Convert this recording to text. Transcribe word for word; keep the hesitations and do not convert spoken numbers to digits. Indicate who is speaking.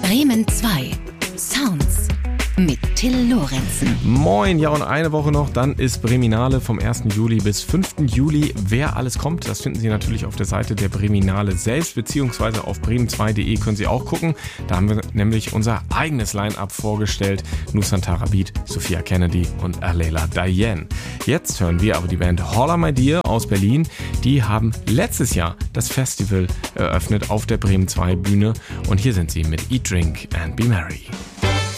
Speaker 1: Bremen zwei. Sounds mit Till Lorenzen.
Speaker 2: Moin, ja, und eine Woche noch, dann ist Breminale vom ersten Juli bis fünften Juli. Wer alles kommt, das finden Sie natürlich auf der Seite der Breminale selbst, beziehungsweise auf bremen zwei punkt de können Sie auch gucken. Da haben wir nämlich unser eigenes Line-Up vorgestellt. Nusantara Beat, Sophia Kennedy und Alela Diane. Jetzt hören wir aber die Band Holla My Dear aus Berlin. Die haben letztes Jahr das Festival eröffnet auf der Bremen zwei Bühne. Und hier sind sie mit Eat, Drink and Be Merry.